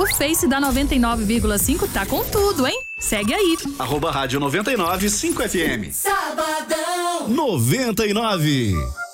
O Face da 99,5 tá com tudo, hein? Segue aí. @Rádio 99.5 FM. Sabadão 99.